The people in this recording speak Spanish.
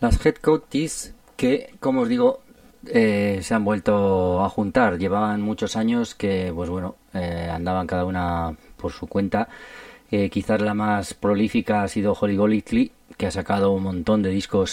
Las Head Coaches que, como os digo, se han vuelto a juntar. Llevaban muchos años que, pues bueno, andaban cada una por su cuenta. Quizás la más prolífica ha sido Holly Golightly, que ha sacado un montón de discos